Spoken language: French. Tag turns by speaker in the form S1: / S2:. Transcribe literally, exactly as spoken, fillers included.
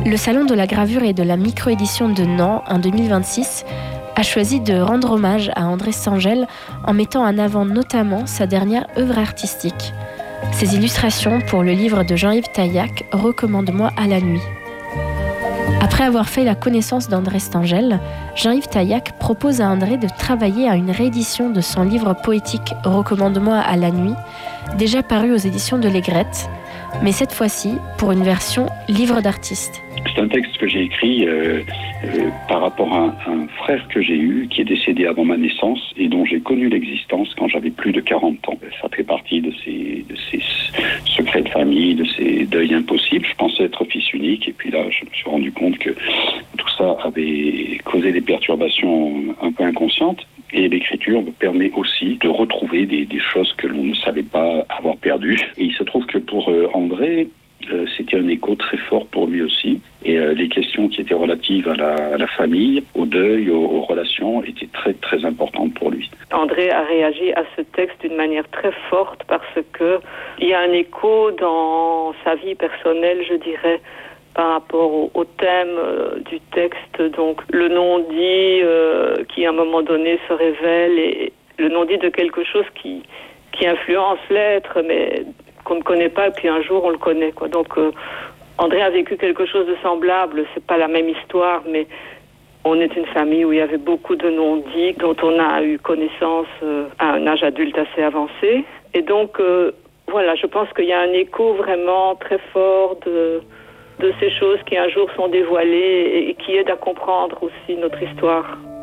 S1: Le Salon de la gravure et de la micro-édition de Nantes en deux mille vingt-six a choisi de rendre hommage à André Stengel en mettant en avant notamment sa dernière œuvre artistique. Ses illustrations pour le livre de Jean-Yves Taillac, Recommande-moi à la nuit. Après avoir fait la connaissance d'André Stengel, Jean-Yves Taillac propose à André de travailler à une réédition de son livre poétique Recommande-moi à la nuit, déjà paru aux éditions de l'Aigrette, mais cette fois-ci pour une version livre d'artiste.
S2: C'est un texte que j'ai écrit euh, euh, par rapport à un, un frère que j'ai eu, qui est décédé avant ma naissance et dont j'ai connu l'existence quand j'avais plus de quarante ans. Ça fait partie de ces, de ces secrets de famille, de ces deuils impossibles. Je pensais être fils unique et puis là, je me suis rendu compte que tout ça avait causé des perturbations un peu inconscientes. Et l'écriture me permet aussi de retrouver des, des choses que l'on ne savait pas avoir perdues. Et il se trouve que pour euh, André, euh, c'était un écho très fort pour lui aussi. Et euh, les questions qui étaient relatives à la, à la famille, au deuil, aux, aux relations, étaient très très importantes pour lui.
S3: André a réagi à ce texte d'une manière très forte parce que il y a un écho dans sa vie personnelle, je dirais, par rapport au, au thème euh, du texte, donc le non-dit euh, qui à un moment donné se révèle, et le non-dit de quelque chose qui, qui influence l'être, mais qu'on ne connaît pas, et puis un jour on le connaît, quoi. Donc euh, André a vécu quelque chose de semblable, c'est pas la même histoire, mais on est une famille où il y avait beaucoup de non-dits, dont on a eu connaissance euh, à un âge adulte assez avancé, et donc euh, voilà, je pense qu'il y a un écho vraiment très fort de... de ces choses qui un jour sont dévoilées et qui aident à comprendre aussi notre histoire.